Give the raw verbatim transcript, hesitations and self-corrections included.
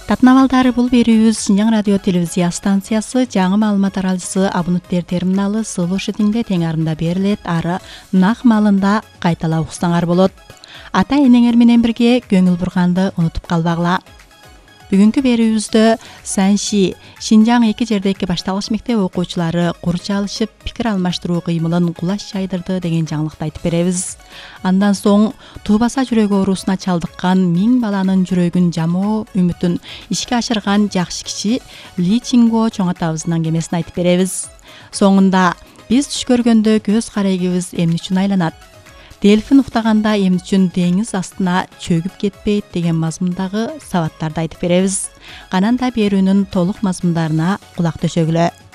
Татнавалдары бул берүүбүз Шинжаң радио телевизия станциясы жаңы маалымат таралчысы абоненттер терминалы сылуу шетинде тең арында берилет, ары нак маалында кайталап уксаңар болот. Ата энеңер менен бирге көңүл бурганды унутуп калбагыла. Бүгүнкү берүүбүздө Санши Шинжаң эки жерде эки башталгыч мектеп окуучулары курч алышып пикир алмаштыруу кыймылын кулаш чайдырды деген жаңылыкты айтып беребиз. Андан соң туубаса жүрөгү оорусуна чалдыккан миң баланын жүрөгүн жамоо үмүтүн ишке ашырган жакшы киши Ли Чинго чоң атабыздын кемесин айтып беребиз. Соңунда биз түш көргөндө көз карегибиз эмне үчүн айланат? Дельфин уктаганда эмне үчүн деңиз астына чөгүп кетпейт деген мазмундагы сабаттарды айтып беребиз. Канан да берүүнүн толук мазмундарына кулак төшөгүлө.